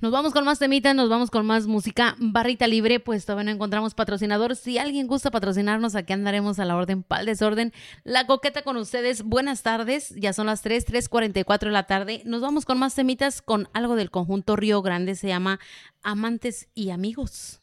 Nos vamos con más temitas, nos vamos con más música. Barrita libre, pues todavía no encontramos patrocinador. Si alguien gusta patrocinarnos, aquí andaremos a la orden pa'l desorden. La Coqueta con ustedes. Buenas tardes, ya son las 3:44 de la tarde. Nos vamos con más temitas con algo del conjunto Río Grande, se llama Amantes y Amigos.